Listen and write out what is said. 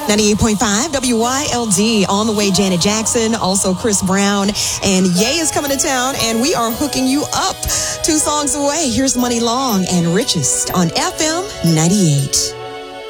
98.5 WYLD. On the way, Janet Jackson, also Chris Brown, and Ye is coming to town, and we are hooking you up. 2 songs away. Here's Money Long and Richest on FM 98.